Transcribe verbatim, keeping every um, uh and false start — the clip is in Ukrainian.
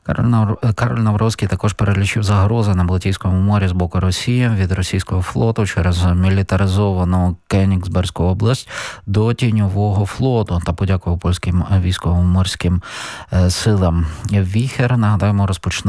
Кароль Навроцький також перелічив загрози на Балтійському морі з боку Росії від російського флоту через мілітаризовану Кенігсберзьку область до тіньового флоту та подякував польським військово-морським силам. Віхер, нагадаємо, розпочне